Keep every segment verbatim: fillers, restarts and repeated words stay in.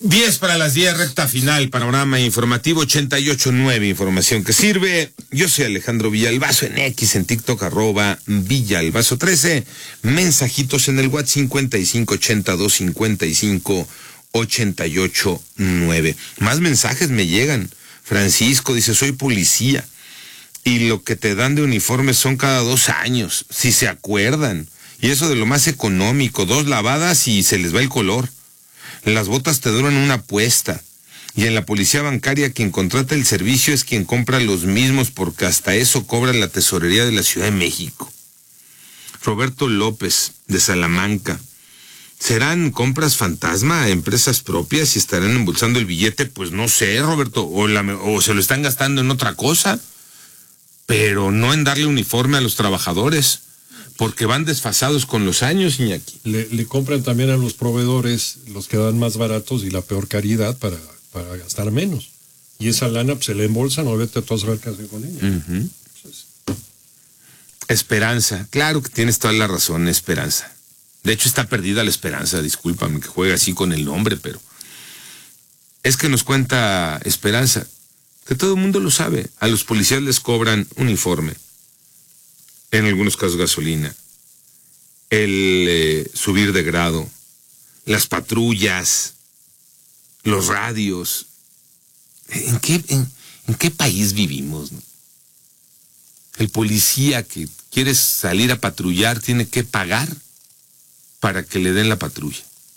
diez para las diez, recta final, panorama informativo ochenta y ocho punto nueve, información que sirve. Yo soy Alejandro Villalbazo en X, en TikTok, arroba Villalbazo trece. Mensajitos en el WhatsApp cincuenta y cinco ochenta y dos cincuenta y cinco ochenta y ocho nueve. Más mensajes me llegan. Francisco dice, soy policía y lo que te dan de uniforme son cada dos años, si se acuerdan. Y eso de lo más económico, dos lavadas y se les va el color. Las botas te duran una apuesta. Y en la policía bancaria quien contrata el servicio es quien compra los mismos, porque hasta eso cobra la tesorería de la Ciudad de México. Roberto López, de Salamanca. ¿Serán compras fantasma a empresas propias y estarán embolsando el billete? Pues no sé, Roberto, o, la, o se lo están gastando en otra cosa, pero no en darle uniforme a los trabajadores, porque van desfasados con los años, Iñaki. Le, le compran también a los proveedores los que dan más baratos y la peor calidad para, para gastar menos. Y esa lana pues, se le embolsan, o vete a todas saber qué hacer con ella. Uh-huh. Entonces, Esperanza, claro que tienes toda la razón, Esperanza. De hecho está perdida la Esperanza, discúlpame que juegue así con el nombre, pero es que nos cuenta Esperanza, que todo el mundo lo sabe, a los policías les cobran uniforme, en algunos casos gasolina, el eh, subir de grado, las patrullas, los radios. ¿En qué, en, en qué país vivimos, no? El policía que quiere salir a patrullar tiene que pagar para que le den la patrulla.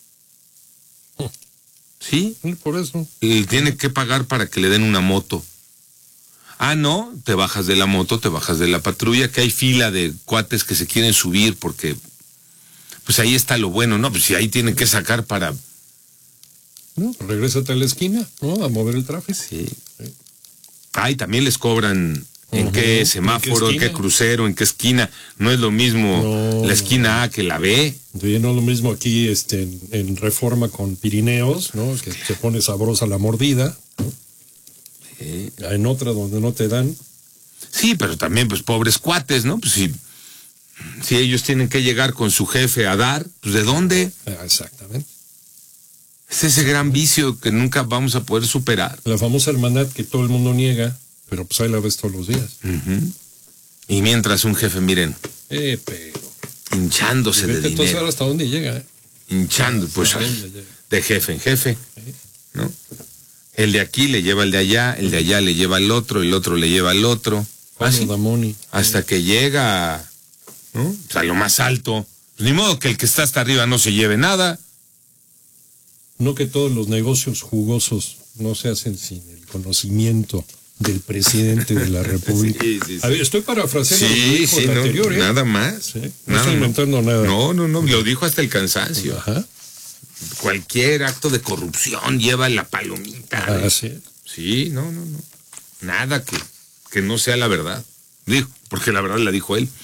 ¿Sí? Por eso. Y tiene que pagar para que le den una moto. Ah, no, te bajas de la moto, te bajas de la patrulla, que hay fila de cuates que se quieren subir porque, pues ahí está lo bueno, ¿no? Pues si ahí tienen que sacar para... No, regrésate a la esquina, ¿no? A mover el tráfico. Sí. sí. Ay, también les cobran en uh-huh. qué semáforo, en qué, en qué crucero, en qué esquina. No es lo mismo no. la esquina A que la B. Sí, no es lo mismo aquí este, en, en Reforma con Pirineos, ¿no? Que se pone sabrosa la mordida, ¿no? Eh, en otra donde no te dan. Sí, pero también, pues, pobres cuates, ¿no? Pues si, si ellos tienen que llegar con su jefe a dar, pues, ¿de dónde? Exactamente. Es ese gran vicio que nunca vamos a poder superar. La famosa hermandad que todo el mundo niega, pero pues ahí la ves todos los días. Uh-huh. Y mientras un jefe, miren, eh, pero... hinchándose de dinero. Entonces, ¿hasta dónde llega? Eh? Hinchando, pues, de jefe en jefe, ¿no? El de aquí le lleva al de allá, el de allá le lleva al otro, el otro le lleva al otro. Así, hasta que llega, ¿no? O sea, lo más alto. Pues ni modo que el que está hasta arriba no se lleve nada. No que todos los negocios jugosos no se hacen sin el conocimiento del presidente de la República. Sí, sí, sí. A ver, estoy parafraseando sí, lo que dijo sí, el no, anterior, ¿eh? Nada más. ¿Sí? No nada estoy inventando más. nada. No, no, no, lo dijo hasta el cansancio. Ajá. Cualquier acto de corrupción lleva la palomita. Ah, sí. Sí, no, no, no. Nada que, que no sea la verdad. Dijo, porque la verdad la dijo él.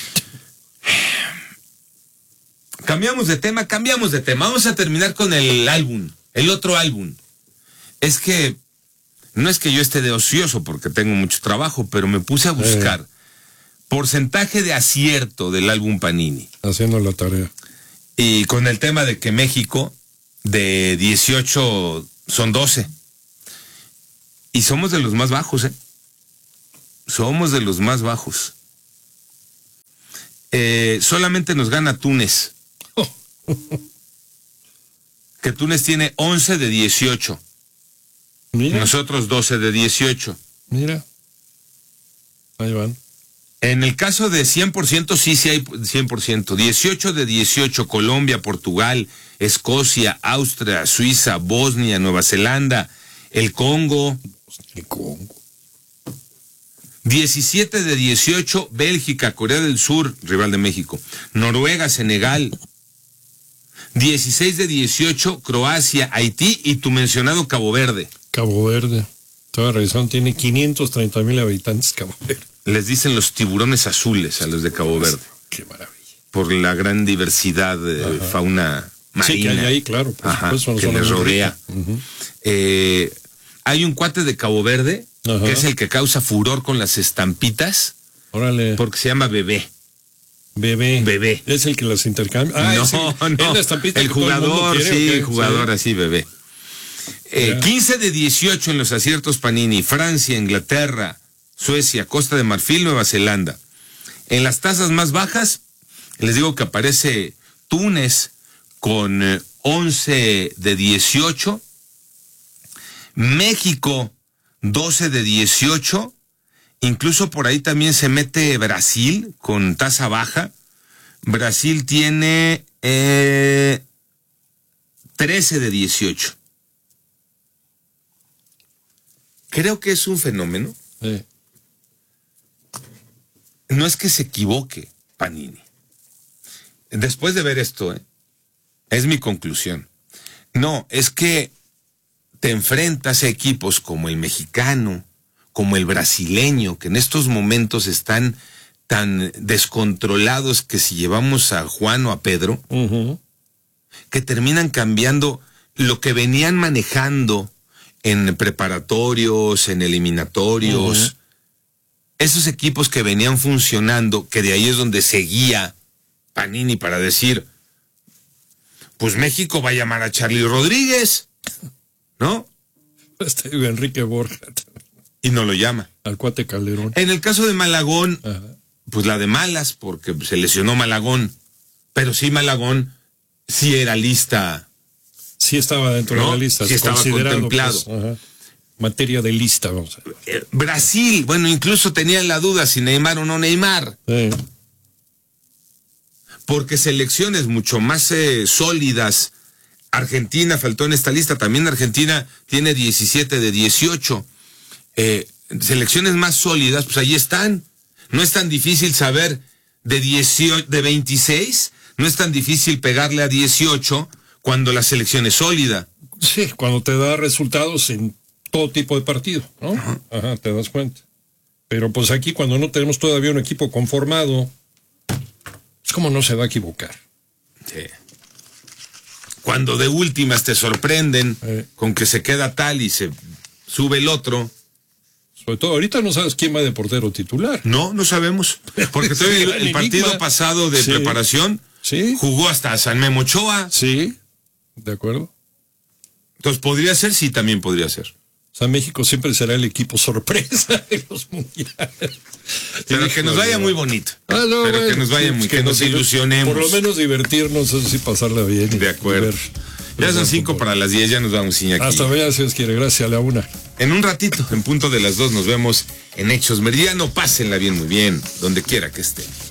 Cambiamos de tema, cambiamos de tema. Vamos a terminar con el álbum, el otro álbum. Es que, no es que yo esté de ocioso porque tengo mucho trabajo, pero me puse a buscar eh. porcentaje de acierto del álbum Panini. Haciendo la tarea. Y con el tema de que México de dieciocho son doce. Y somos de los más bajos, ¿eh? Somos de los más bajos. Eh, solamente nos gana Túnez. Oh. Que Túnez tiene once de dieciocho. Mira. Nosotros doce de dieciocho. Mira. Ahí van. En el caso de cien por ciento, sí, sí hay cien por ciento. dieciocho de dieciocho, Colombia, Portugal, Escocia, Austria, Suiza, Bosnia, Nueva Zelanda, el Congo. El Congo. diecisiete de dieciocho, Bélgica, Corea del Sur, rival de México, Noruega, Senegal. dieciséis de dieciocho, Croacia, Haití y tu mencionado Cabo Verde. Cabo Verde. Toda razón, tiene quinientos treinta mil habitantes Cabo Verde. Les dicen los tiburones azules a los de Cabo Verde. Qué maravilla. Por la gran diversidad de Ajá. fauna marina. Sí, que hay ahí, claro. Por Ajá, supuesto, que les rodea. Uh-huh. eh, hay un cuate de Cabo Verde, Ajá. que es el que causa furor con las estampitas. Órale. Porque se llama Bebé. Bebé. Bebé. Es el que las intercambia. Ah, no, es el, no. Es la estampita el jugador, quiere, sí, okay, el jugador sí. así, Bebé. Eh, quince de dieciocho en los aciertos Panini. Francia, Inglaterra, Suecia, Costa de Marfil, Nueva Zelanda. En las tasas más bajas, les digo que aparece Túnez con eh, once de dieciocho. México, doce de dieciocho. Incluso por ahí también se mete Brasil con tasa baja. Brasil tiene eh, trece de dieciocho. Creo que es un fenómeno. Sí. No es que se equivoque Panini. Después de ver esto, ¿eh? Es mi conclusión. No, es que te enfrentas a equipos como el mexicano, como el brasileño, que en estos momentos están tan descontrolados que si llevamos a Juan o a Pedro, uh-huh. que terminan cambiando lo que venían manejando en preparatorios, en eliminatorios, uh-huh. esos equipos que venían funcionando, que de ahí es donde seguía Panini para decir, pues México va a llamar a Charly Rodríguez, ¿no? Este Enrique Borja. Y no lo llama. Al cuate Calderón. En el caso de Malagón, ajá. pues la de malas, porque se lesionó Malagón, pero sí Malagón sí era lista. Sí estaba dentro ¿no? de la lista. Sí estaba contemplado. Pues, ajá. Materia de lista, vamos a ver. Eh, Brasil, bueno, incluso tenía la duda si Neymar o no Neymar. Sí. Porque selecciones mucho más eh, sólidas. Argentina faltó en esta lista, también Argentina tiene diecisiete de dieciocho. Eh, selecciones más sólidas, pues ahí están. No es tan difícil saber de dieciocho, de veintiséis, no es tan difícil pegarle a dieciocho cuando la selección es sólida. Sí, cuando te da resultados en todo tipo de partido, ¿no? Ajá. Ajá, te das cuenta. Pero pues aquí cuando no tenemos todavía un equipo conformado, es como no se va a equivocar. Sí. Cuando de últimas te sorprenden eh. con que se queda tal y se sube el otro. Sobre todo ahorita no sabes quién va de portero titular. No, no sabemos. Porque sí, el, el partido pasado de sí. preparación sí. jugó hasta San Memo Ochoa. Sí, de acuerdo. Entonces podría ser, sí, también podría ser. O sea, México siempre será el equipo sorpresa de los mundiales. Pero que nos vaya muy bonito. Ah, no, Pero bueno, que nos vaya sí, muy, que, que nos, nos ilusionemos. Por lo menos divertirnos, eso sí, pasarla bien. De acuerdo. Ya son cinco para las diez, ya nos vamos, Iñaki. Hasta mañana, si Dios quiere. Gracias, a la una. En un ratito, en punto de las dos, nos vemos en Hechos Meridiano. Pásenla bien, muy bien, donde quiera que estén.